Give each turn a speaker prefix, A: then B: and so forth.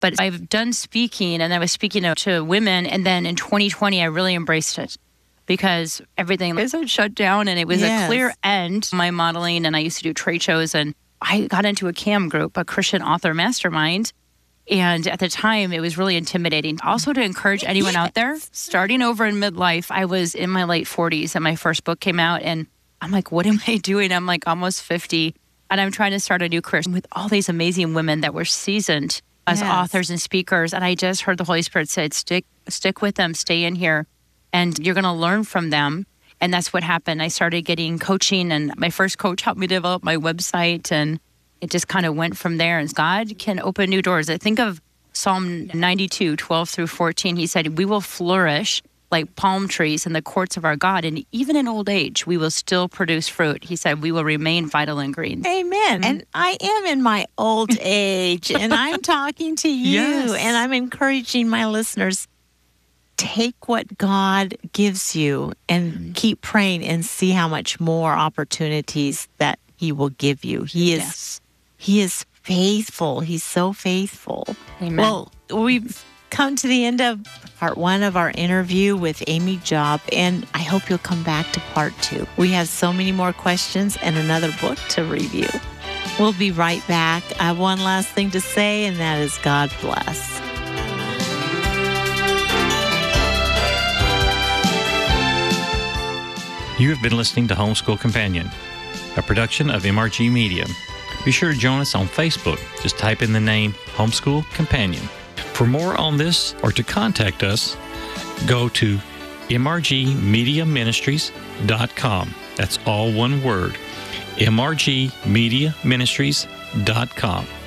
A: But I've done speaking, and I was speaking to women. And then in 2020, I really embraced it because everything was shut down, and it was a clear end to my modeling. And I used to do trade shows, and I got into a CAM group, a Christian author mastermind. And at the time, it was really intimidating. Also, to encourage anyone out there starting over in midlife, I was in my late 40s and my first book came out. And I'm like, what am I doing? I'm like almost 50. And I'm trying to start a new career with all these amazing women that were seasoned as authors and speakers. And I just heard the Holy Spirit say, stick with them, stay in here, and you're going to learn from them. And that's what happened. I started getting coaching, and my first coach helped me develop my website, and it just kind of went from there. And God can open new doors. I think of Psalm 92, 12 through 14. He said, we will flourish like palm trees in the courts of our God. And even in old age, we will still produce fruit. He said, we will remain vital and green.
B: Amen. And I am in my old age, and I'm talking to you, and I'm encouraging my listeners, take what God gives you and keep praying and see how much more opportunities that He will give you. He is faithful. He's so faithful.
A: Amen.
B: Well, we've come to the end of part 1 of our interview with Amy Job, and I hope you'll come back to part 2. We have so many more questions and another book to review. We'll be right back. I have one last thing to say, and that is God bless.
C: You have been listening to Homeschool Companion, a production of MRG Media. Be sure to join us on Facebook. Just type in the name Homeschool Companion. For more on this or to contact us, go to mrgmediaministries.com. That's all one word, mrgmediaministries.com.